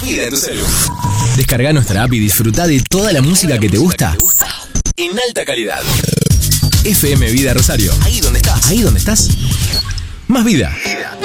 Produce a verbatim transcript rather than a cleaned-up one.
vida en tu celular. Descarga nuestra app y disfruta de toda la música que te gusta en alta calidad. F M Vida Rosario. Ahí donde estás. Ahí donde estás. Más vida.